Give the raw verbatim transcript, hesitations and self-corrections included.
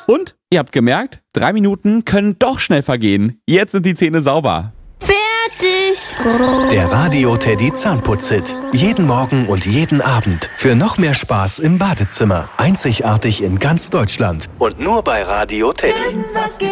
Und, ihr habt gemerkt, drei Minuten können doch schnell vergehen. Jetzt sind die Zähne sauber. Fertig. Der Radio Teddy Zahnputz-Hit. Jeden Morgen und jeden Abend. Für noch mehr Spaß im Badezimmer. Einzigartig in ganz Deutschland. Und nur bei Radio Teddy.